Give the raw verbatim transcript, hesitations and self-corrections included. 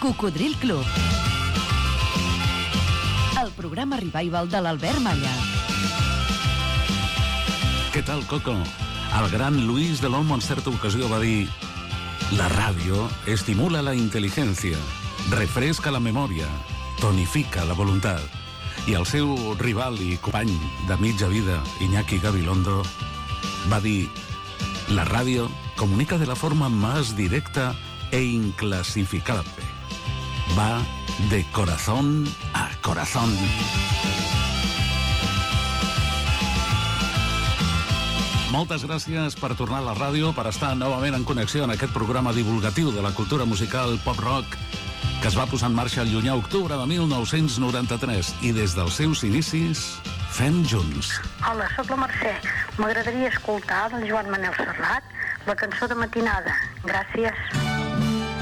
Cocodril Club. El programa revival de l'Albert Malla. Què tal, Coco? El gran Luis de l'Olmo en certa ocasió va dir: la ràdio estimula la intel·ligència, refresca la memòria, tonifica la voluntat. I el seu rival i company de mitja vida, Iñaki Gabilondo, va dir: la radio comunica de la forma más directa e inclasificable. Va de corazón a corazón. Moltes gràcies per tornar a la ràdio, per estar novament en connexió en aquest programa divulgatiu de la cultura musical pop-rock que es va posar en marxa el llunyà octubre de mil nou-cents noranta-tres i des dels seus inicis fem junts. Hola, sóc la Mercè. M'agradaria escoltar del Joan Manel Serrat la cançó de matinada. Gràcies.